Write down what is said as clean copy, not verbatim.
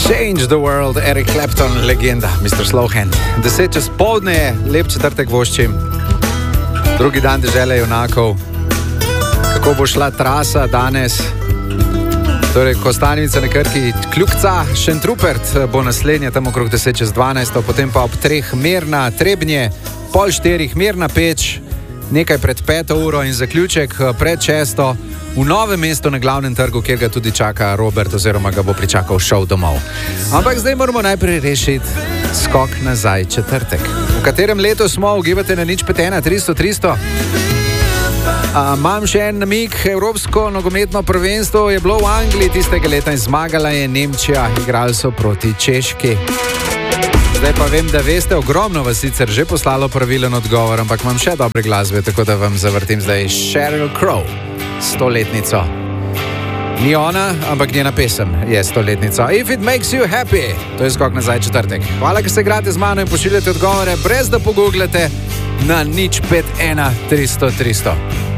Change the world, Eric Clapton, legenda, Mr. Slowhand. 10:10, lep četrtek voščim. Drugi dan dežele junakov. Kako bo šla trasa danes? Torej, Kostanjevica na Krki, Kljukca, Šentrupert bo naslednja tam okrog 10:12, potem pa ob 3 Mirna, Trebnje, 3:30 Mirna Peč, nekaj pred 5 uro in zaključek pred 6 v Novem mestu na glavnem trgu, kjer ga tudi čaka Robert oziroma ga bo pričakal šov domov. Ampak zdaj moramo najprej rešiti skok nazaj četrtek. V katerem letu smo, ugibate na 051 300 300? Imam še en namig, Evropsko nogometno prvenstvo je bilo v Angliji tistega leta in zmagala je Nemčija, igrali so proti Češki. Zdaj pa vem, da veste, ogromno vas sicer že poslalo pravilen odgovor, ampak imam še dobre glasbe, tako da vam zavrtim zdaj Sheryl Crow, 100-letnico. Ni ona, ampak njena pesem je 100-letnica. If it makes you happy, to je skok nazaj četrtek. Hvala, ker se igrate z mano in pošiljate odgovore, brez da pogooglate na 051 300 300.